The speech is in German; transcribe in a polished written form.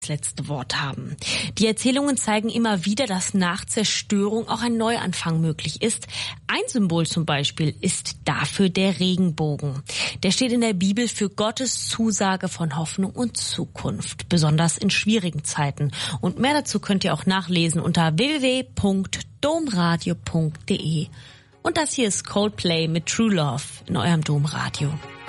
das letzte Wort haben. Die Erzählungen zeigen immer wieder, dass nach Zerstörung auch ein Neuanfang möglich ist. Ein Symbol zum Beispiel ist dafür der Regenbogen. Der steht in der Bibel für Gottes Zusage von Hoffnung und Zukunft, besonders in schwierigen Zeiten. Und mehr dazu könnt ihr auch nachlesen unter www.domradio.de. Und das hier ist Coldplay mit True Love in eurem Domradio.